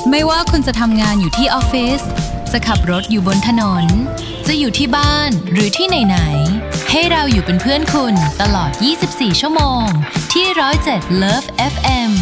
ไม่ว่าคุณจะทำงานอยู่ที่ออฟฟิศจะขับรถอยู่บนถนนจะอยู่ที่บ้านหรือที่ไหนๆให้เราอยู่เป็นเพื่อนคุณตลอด24ชั่วโมงที่107 Love FM